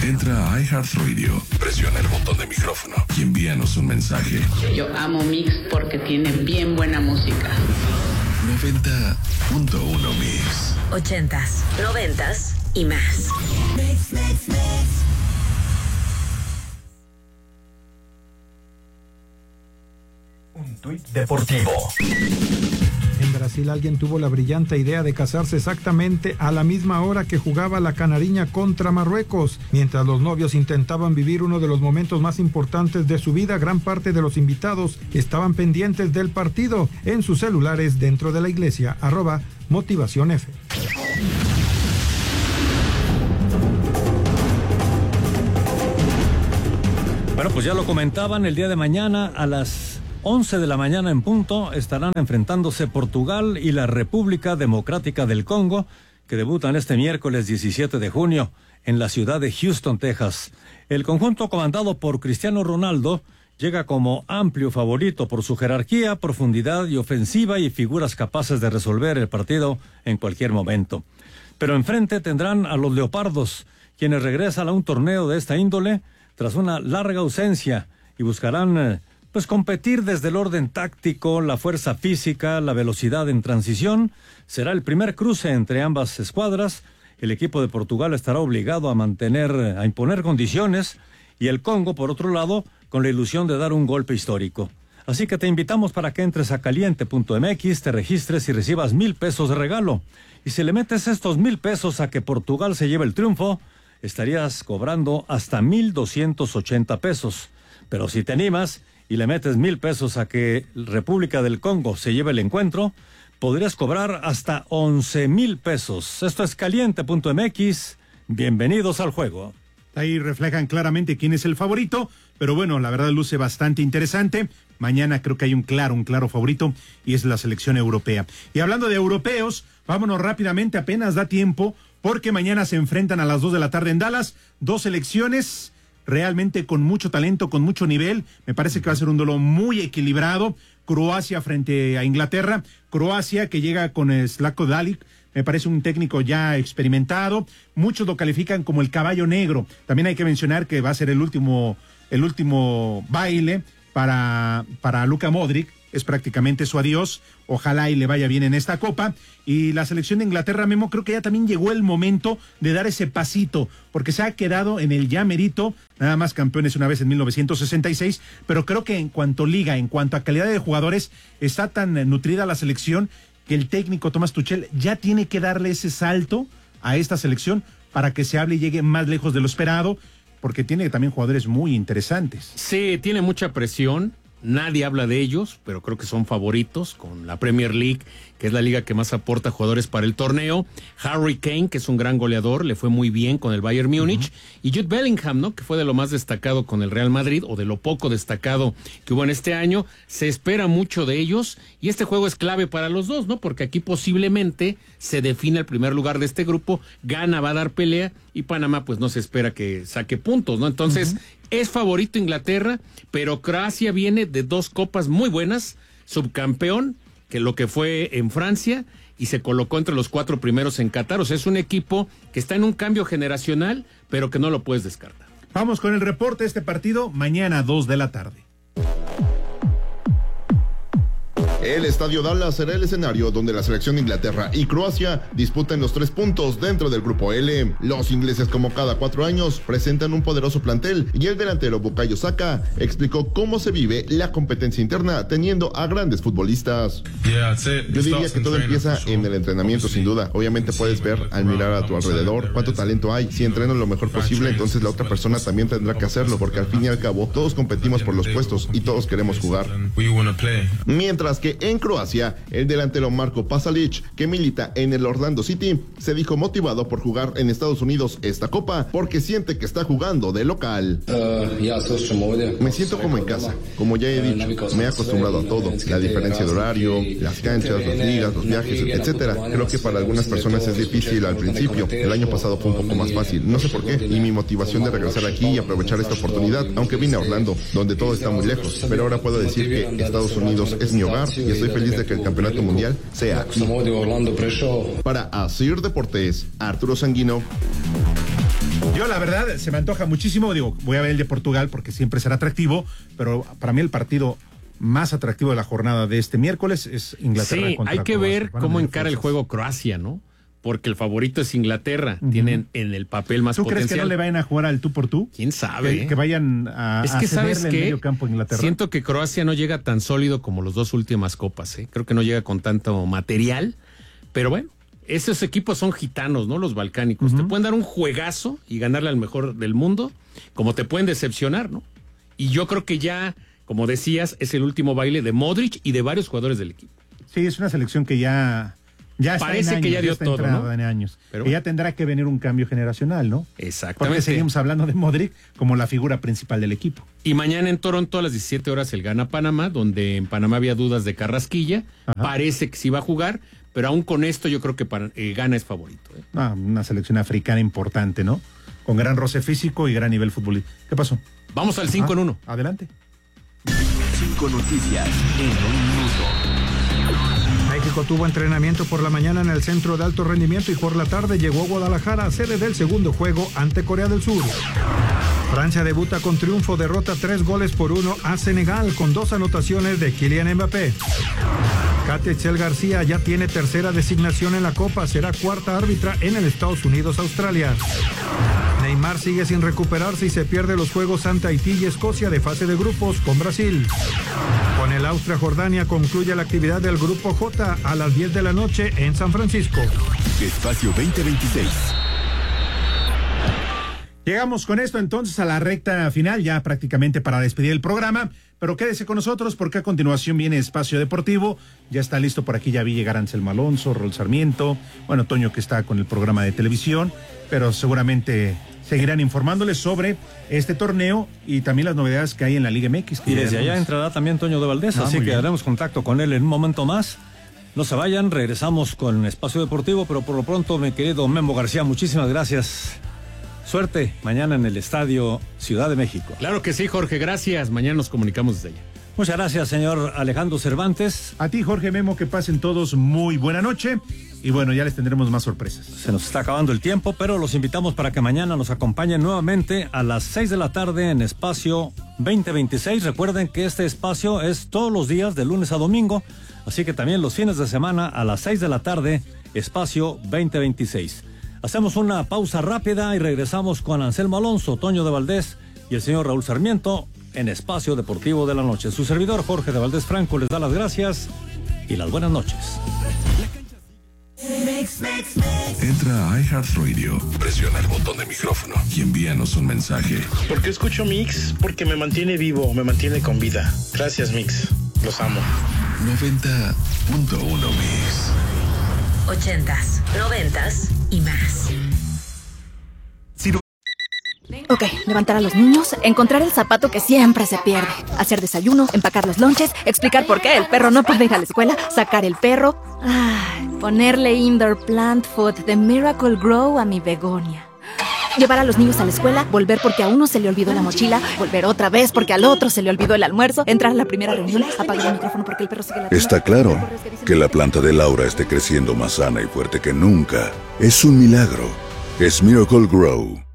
Entra a iHeartRadio, presiona el botón de micrófono y envíanos un mensaje. Yo amo Mix porque tiene bien buena música. 90.1 Mix. 80s, 90s y más. Mix. Un tuit deportivo. En Brasil alguien tuvo la brillante idea de casarse exactamente a la misma hora que jugaba la canariña contra Marruecos. Mientras los novios intentaban vivir uno de los momentos más importantes de su vida, gran parte de los invitados estaban pendientes del partido en sus celulares dentro de la iglesia. @Motivación F. Bueno, pues ya lo comentaban, el día de mañana a las 11 de la mañana en punto estarán enfrentándose Portugal y la República Democrática del Congo, que debutan este miércoles 17 de junio en la ciudad de Houston, Texas. El conjunto comandado por Cristiano Ronaldo llega como amplio favorito por su jerarquía, profundidad y ofensiva y figuras capaces de resolver el partido en cualquier momento. Pero enfrente tendrán a los Leopardos, quienes regresan a un torneo de esta índole tras una larga ausencia y buscarán competir desde el orden táctico, la fuerza física, la velocidad en transición. Será el primer cruce entre ambas escuadras. El equipo de Portugal estará obligado a imponer condiciones, y el Congo, por otro lado, con la ilusión de dar un golpe histórico. Así que te invitamos para que entres a caliente.mx, te registres y recibas 1,000 pesos de regalo. Y si le metes estos 1,000 pesos a que Portugal se lleve el triunfo, estarías cobrando hasta 1,280 pesos. Pero si te animas y le metes 1,000 pesos a que República del Congo se lleve el encuentro, podrías cobrar hasta 11,000 pesos. Esto es caliente.mx. Bienvenidos al juego. Ahí reflejan claramente quién es el favorito, pero bueno, la verdad luce bastante interesante. Mañana creo que hay un claro favorito, y es la selección europea. Y hablando de europeos, vámonos rápidamente, apenas da tiempo, porque mañana se enfrentan a las 2 de la tarde en Dallas, dos selecciones realmente con mucho talento, con mucho nivel. Me parece que va a ser un duelo muy equilibrado. Croacia frente a Inglaterra. Croacia que llega con Zlatko Dalic. Me parece un técnico ya experimentado. Muchos lo califican como el caballo negro. También hay que mencionar que va a ser el último baile para Luka Modric. Es prácticamente su adiós. Ojalá y le vaya bien en esta copa. Y la selección de Inglaterra, Memo, creo que ya también llegó el momento de dar ese pasito, porque se ha quedado en el ya merito, nada más campeones una vez en 1966, pero creo que en cuanto a liga, en cuanto a calidad de jugadores, está tan nutrida la selección que el técnico Thomas Tuchel ya tiene que darle ese salto a esta selección para que se hable y llegue más lejos de lo esperado, porque tiene también jugadores muy interesantes. Sí, tiene mucha presión. Nadie habla de ellos, pero creo que son favoritos con la Premier League, que es la liga que más aporta jugadores para el torneo. Harry Kane, que es un gran goleador, le fue muy bien con el Bayern Múnich. Y Jude Bellingham, ¿no?, que fue de lo más destacado con el Real Madrid, o de lo poco destacado que hubo en este año. Se espera mucho de ellos, y este juego es clave para los dos, ¿no?, porque aquí posiblemente se define el primer lugar de este grupo. Gana, va a dar pelea, y Panamá pues no se espera que saque puntos, ¿no? Entonces, es favorito Inglaterra, pero Croacia viene de 2 copas muy buenas, subcampeón, que lo que fue en Francia, y se colocó entre los 4 primeros en Qatar. O sea, es un equipo que está en un cambio generacional, pero que no lo puedes descartar. Vamos con el reporte de este partido, mañana 2 de la tarde. El Estadio Dallas será el escenario donde la selección de Inglaterra y Croacia disputan los 3 puntos dentro del grupo L. Los ingleses, como cada 4 años, presentan un poderoso plantel, y el delantero Bukayo Saka explicó cómo se vive la competencia interna teniendo a grandes futbolistas. Yo diría que todo empieza en el entrenamiento, sin duda. Obviamente puedes ver al mirar a tu alrededor cuánto talento hay. Si entreno lo mejor posible, entonces la otra persona también tendrá que hacerlo, porque al fin y al cabo todos competimos por los puestos y todos queremos jugar. Mientras que en Croacia, el delantero Marko Pasalic, que milita en el Orlando City, se dijo motivado por jugar en Estados Unidos esta copa, porque siente que está jugando de local. Me siento como en casa, como ya he dicho, me he acostumbrado a todo, la diferencia de horario, las canchas, las ligas, los viajes, etcétera. Creo que para algunas personas es difícil al principio. El año pasado fue un poco más fácil, no sé por qué, y mi motivación de regresar aquí y aprovechar esta oportunidad, aunque vine a Orlando, donde todo está muy lejos, pero ahora puedo decir que Estados Unidos es mi hogar, y estoy feliz de que el campeonato mundial sea aquí. Para Asir Deportes, Arturo Sanguino. Yo la verdad se me antoja muchísimo, digo, voy a ver el de Portugal porque siempre será atractivo, pero para mí el partido más atractivo de la jornada de este miércoles es Inglaterra contra hay que Croacia. ver cómo encara el juego Croacia, ¿no? Porque el favorito es Inglaterra, tienen en el papel más potencial. ¿Tú crees que no le vayan a jugar al tú por tú? ¿Quién sabe? Que vayan a ¿sabes cederle el medio campo a Inglaterra. Siento que Croacia no llega tan sólido como los dos últimas copas, ¿eh? Creo que no llega con tanto material, pero bueno, esos equipos son gitanos, ¿no? Los balcánicos. Te pueden dar un juegazo y ganarle al mejor del mundo, como te pueden decepcionar, ¿no? Y yo creo que ya, como decías, es el último baile de Modric y de varios jugadores del equipo. Sí, es una selección que ya parece años, que ya dio todo, ¿no? En años. Pero que ya tendrá que venir un cambio generacional, ¿no? Exactamente. Porque seguimos hablando de Modric como la figura principal del equipo. Y mañana en Toronto a las 17 horas el gana Panamá, donde en Panamá había dudas de Carrasquilla. Ajá. Parece que sí va a jugar, pero aún con esto yo creo que Ghana es favorito. Una selección africana importante, ¿no? Con gran roce físico y gran nivel futbolístico. ¿Qué pasó? Vamos al 5 en 1. Adelante. 5 noticias en 1 minuto. México tuvo entrenamiento por la mañana en el Centro de Alto Rendimiento y por la tarde llegó a Guadalajara, sede del segundo juego ante Corea del Sur. Francia debuta con triunfo, derrota 3-1 a Senegal con 2 anotaciones de Kylian Mbappé. Katia Itzel García ya tiene tercera designación en la Copa, será cuarta árbitra en el Estados Unidos-Australia. Neymar sigue sin recuperarse y se pierde los juegos ante Haití y Escocia de fase de grupos con Brasil. Con el Austria-Jordania concluye la actividad del Grupo J a las 10 de la noche en San Francisco. Espacio 2026. Llegamos con esto entonces a la recta final, ya prácticamente para despedir el programa, pero quédese con nosotros porque a continuación viene Espacio Deportivo, ya está listo por aquí, ya vi llegar Anselmo Alonso, Raúl Sarmiento, bueno, Toño que está con el programa de televisión, pero seguramente seguirán informándoles sobre este torneo y también las novedades que hay en la Liga MX. Y desde allá entrará también Toño de Valdés, así que haremos contacto con él en un momento más. No se vayan, regresamos con Espacio Deportivo, pero por lo pronto, mi querido Memo García, muchísimas gracias. Suerte mañana en el Estadio Ciudad de México. Claro que sí, Jorge, gracias. Mañana nos comunicamos desde allá. Muchas gracias, señor Alejandro Cervantes. A ti, Jorge Memo, que pasen todos muy buena noche. Y bueno, ya les tendremos más sorpresas. Se nos está acabando el tiempo, pero los invitamos para que mañana nos acompañen nuevamente a las 6 de la tarde en Espacio 2026. Recuerden que este espacio es todos los días, de lunes a domingo. Así que también los fines de semana a las 6 de la tarde, Espacio 2026. Hacemos una pausa rápida y regresamos con Anselmo Alonso, Toño de Valdés y el señor Raúl Sarmiento en Espacio Deportivo de la Noche. Su servidor Jorge de Valdés Franco les da las gracias y las buenas noches. Entra a iHeartRadio, presiona el botón de micrófono y envíanos un mensaje. ¿Por qué escucho Mix? Porque me mantiene vivo, me mantiene con vida. Gracias, Mix. Los amo. 90.1 Mix. 80s, 90s y más. Ok, levantar a los niños, encontrar el zapato que siempre se pierde, hacer desayuno, empacar los lonches, explicar por qué el perro no puede ir a la escuela, sacar el perro, ponerle indoor plant food de Miracle Grow a mi begonia. Llevar a los niños a la escuela, volver porque a uno se le olvidó la mochila, volver otra vez porque al otro se le olvidó el almuerzo, entrar a la primera reunión, apagar el micrófono porque el perro sigue la... Está claro que la planta de Laura esté creciendo más sana y fuerte que nunca. Es un milagro. Es Miracle Grow.